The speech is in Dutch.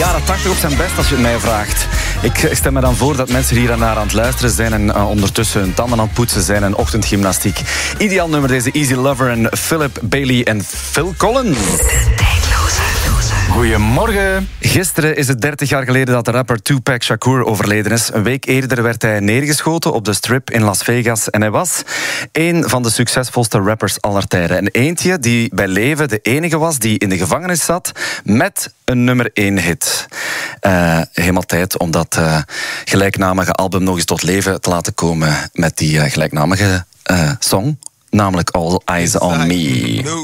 jaren 80 op zijn best, als je het mij vraagt. Ik stel me dan voor dat mensen hier naar aan het luisteren zijn en ondertussen hun tanden aan het poetsen zijn en ochtendgymnastiek. Ideaal nummer, deze Easy Lover en Philip Bailey en Phil Collins. Goedemorgen. Gisteren is het 30 jaar geleden dat de rapper Tupac Shakur overleden is. Een week eerder werd hij neergeschoten op de Strip in Las Vegas. En hij was een van de succesvolste rappers aller tijden. En eentje die bij leven de enige was die in de gevangenis zat met een nummer 1 hit. Helemaal tijd om dat gelijknamige album nog eens tot leven te laten komen met die gelijknamige song. Namelijk All Eyes on Me.